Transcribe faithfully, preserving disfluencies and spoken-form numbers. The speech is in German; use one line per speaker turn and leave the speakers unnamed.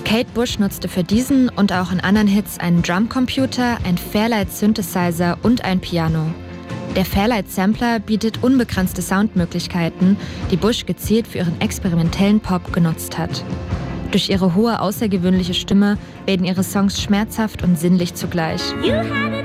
Kate Bush nutzte für diesen und auch in anderen Hits einen Drumcomputer, ein Fairlight-Synthesizer und ein Piano. Der Fairlight-Sampler bietet unbegrenzte Soundmöglichkeiten, die Bush gezielt für ihren experimentellen Pop genutzt hat. Durch ihre hohe, außergewöhnliche Stimme werden ihre Songs schmerzhaft und sinnlich zugleich.
You had